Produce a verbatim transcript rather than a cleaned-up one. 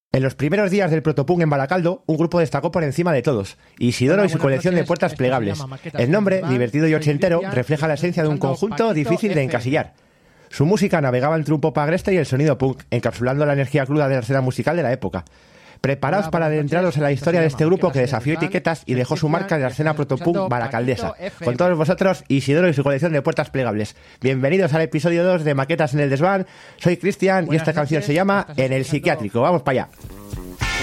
En los primeros días del protopunk en Baracaldo, un grupo destacó por encima de todos, Isidoro y su colección de puertas plegables. El nombre, divertido y ochentero, refleja la esencia de un conjunto difícil de encasillar. Su música navegaba entre un pop agreste y el sonido punk, encapsulando la energía cruda de la escena musical de la época. Preparaos para adentraros en la historia de este grupo que desafió etiquetas y dejó su marca en la escena protopunk baracaldesa. Con todos vosotros, Isidoro y su colección de puertas plegables. Bienvenidos al episodio dos de Maquetas en el Desván. Soy Cristian y esta canción se llama En el Psiquiátrico. Vamos para allá.